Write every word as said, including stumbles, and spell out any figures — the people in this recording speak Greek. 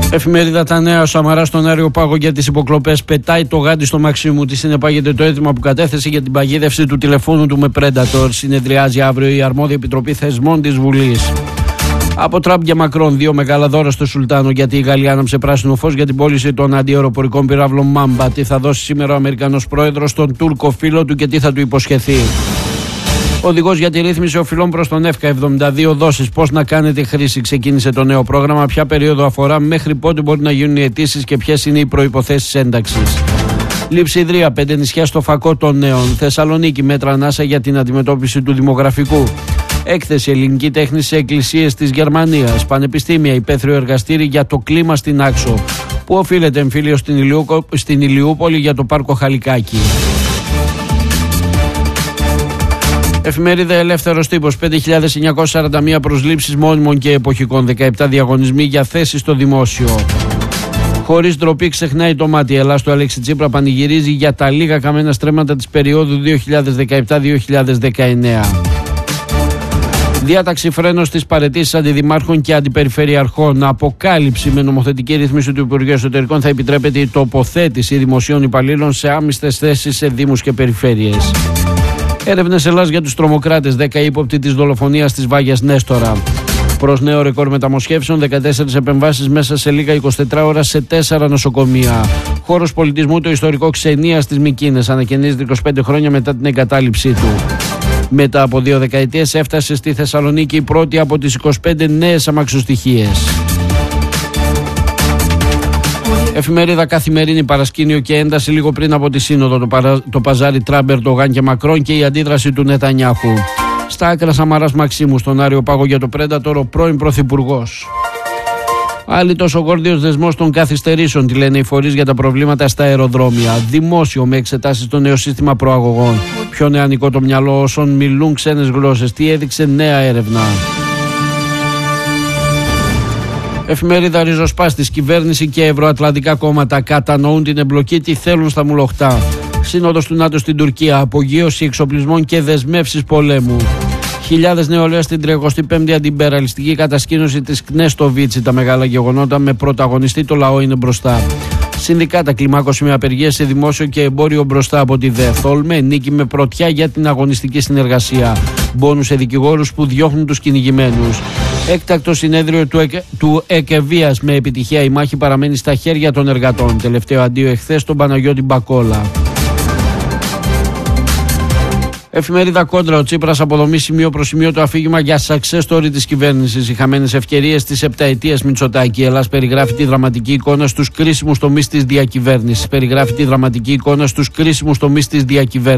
Εφημερίδα Τα Νέα. Ο Σαμαράς στον Άριο Πάγο για τις υποκλοπές. Πετάει το γάντι στο Μαξίμου. Τι συνεπάγεται το αίτημα που κατέθεσε για την παγίδευση του τηλεφώνου του με Predator. Συνεδριάζει αύριο η αρμόδια επιτροπή θεσμών της Βουλής. Από Τραμπ για Μακρόν, δύο μεγάλα δώρα στο Σουλτάνο, γιατί η Γαλλία άναψε πράσινο φως για την πώληση των αντιαεροπορικών πυράβλων Μάμπα. Τι θα δώσει σήμερα ο Αμερικανός πρόεδρος στον Τούρκο φίλο του και τι θα του υποσχεθεί. Οδηγός για τη ρύθμιση οφειλών προς τον ΕΦΚΑ, εβδομήντα δύο δόσεις. Πώς να κάνετε χρήση. Ξεκίνησε το νέο πρόγραμμα. Ποια περίοδο αφορά, μέχρι πότε μπορεί να γίνουν οι αιτήσεις και ποιες είναι οι προϋποθέσεις ένταξης. Λειψιδρία, πέντε νησιά στο φακό των νέων. Θεσσαλονίκη, μέτρα ανάσα για την αντιμετώπιση του δημογραφικού. Έκθεση ελληνική τέχνη σε εκκλησίες της Γερμανίας. Πανεπιστήμια, υπαίθριο εργαστήρι για το κλίμα στην Άξο. Που οφείλεται εμφύλιο στην, Ηλιού, στην Ηλιούπολη για το πάρκο Χαλικάκη. Εφημερίδα Ελεύθερος Τύπος. πέντε χιλιάδες εννιακόσιες σαράντα μία προσλήψεις μόνιμων και εποχικών. δεκαεπτά διαγωνισμοί για θέσεις στο δημόσιο. Χωρίς ντροπή ξεχνάει το μάτι. Η Ελλάδα του Αλέξη Τσίπρα πανηγυρίζει για τα λίγα καμένα στρέμματα της περίοδου δύο χιλιάδες δεκαεπτά δύο χιλιάδες δεκαεννέα. Διάταξη φρένος στις παραιτήσεις αντιδημάρχων και αντιπεριφερειαρχών. Αποκάλυψη με νομοθετική ρύθμιση του Υπουργείου Εσωτερικών θα επιτρέπεται η τοποθέτηση δημοσίων υπαλλήλων σε άμυστες θέσεις σε δήμους και περιφέρειες. Έρευνες Ελλάς για τους τρομοκράτες. δέκα ύποπτοι της δολοφονίας της Βάγιας Νέστορα. Προς νέο ρεκόρ μεταμοσχεύσεων, δεκατέσσερις επεμβάσεις μέσα σε λίγα εικοσιτέσσερις ώρα σε τέσσερα νοσοκομεία. Χώρος πολιτισμού, το ιστορικό Ξενίας της Μυκίνες ανακαινίζεται είκοσι πέντε χρόνια μετά την εγκατάλειψή του. Μετά από δύο δεκαετίες έφτασε στη Θεσσαλονίκη η πρώτη από τις είκοσι πέντε νέες αμαξοστοιχίες. Εφημερίδα Καθημερινή, παρασκήνιο και ένταση λίγο πριν από τη σύνοδο. Το, παρα... το παζάρι Τραμπ, Ερντογάν και Μακρόν και η αντίδραση του Νετανιάχου. Στα άκρα Σαμαράς Μαξίμου στον Άριο Πάγο για το Predator, ο πρώην πρωθυπουργός. Άλλη τόσο γόρδιος δεσμός των καθυστερήσεων, τι λένε οι φορείς για τα προβλήματα στα αεροδρόμια. Δημόσιο με εξετάσεις στο νέο σύστημα προαγωγών. Πιο νεανικό το μυαλό όσων μιλούν ξένες γλώσσες. Τι έδειξε νέα έρευνα. Εφημερίδα Ριζοσπάστης. Κυβέρνηση και ευρωατλαντικά κόμματα κατανοούν την εμπλοκή, τι θέλουν στα μουλοχτά. Σύνοδος του ΝΑΤΟ στην Τουρκία. Απογείωση εξοπλισμών και δεσμεύσεις πολέμου. Χιλιάδες νεολαία στην τριγεκοστή πέμπτη αντιμπεραλιστική κατασκήνωση της ΚΝΕ στο Βίτσι. Τα μεγάλα γεγονότα με πρωταγωνιστή το λαό είναι μπροστά. Συνδικάτα, κλιμάκωση με απεργίες σε δημόσιο και εμπόριο μπροστά από τη ΔΕ. Θολμέ, νίκη με πρωτιά για την αγωνιστική συνεργασία. Μπόνους σε δικηγόρους που διώχνουν τους κυνηγημένους. Έκτακτο συνέδριο του, ΕΚ, του ΕΚΕΒΙΑΣ με επιτυχία. Η μάχη παραμένει στα χέρια των εργατών. Τελευταίο αντίο εχθές στον Παναγιώτη Μπακόλα. Εφημερίδα Κόντρα. Ο Τσίπρας αποδομεί σημείο προς σημείο το αφήγημα για success story της κυβέρνησης. Οι χαμένες ευκαιρίες της επταετίας Μητσοτάκη. Η Ελλάς περιγράφει τη δραματική εικόνα στους κρίσιμους τομείς της διακυβέρνησης. Περιγράφει τη δραματική εικόνα στους κρίσιμους τομείς της διακυβέρνησης.